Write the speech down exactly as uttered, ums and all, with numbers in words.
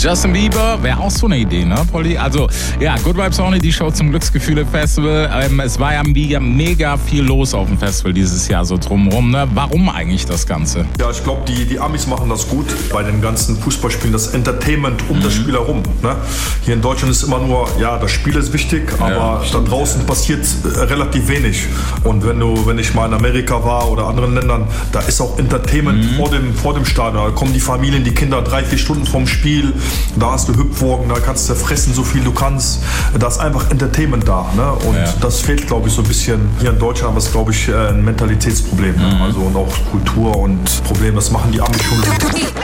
Justin Bieber wäre auch so eine Idee, ne, Polly? Also, ja, Good Vibes Only, die Show zum Glücksgefühle-Festival. Ähm, es war ja mega, mega viel los auf dem Festival dieses Jahr so drumherum, ne? Warum eigentlich das Ganze? Ja, ich glaube, die, die Amis machen das gut bei den ganzen Fußballspielen, das Entertainment um mhm. das Spiel herum. Ne? Hier in Deutschland ist immer nur, ja, das Spiel ist wichtig, aber ja, da draußen passiert äh, relativ wenig. Und wenn du, wenn ich mal in Amerika war oder anderen Ländern, da ist auch Entertainment mhm. vor dem, vor dem Stadion. Da kommen die Familien, die Kinder drei, vier Stunden vorm Spiel. Da hast du Hüpfwagen, da kannst du fressen, so viel du kannst. Da ist einfach Entertainment da. Ne? Und ja. das fehlt, glaube ich, so ein bisschen hier in Deutschland, aber es ist, glaube ich, ein Mentalitätsproblem. Mhm. Ne? Also und auch Kultur und Problem, das machen die Amis schon.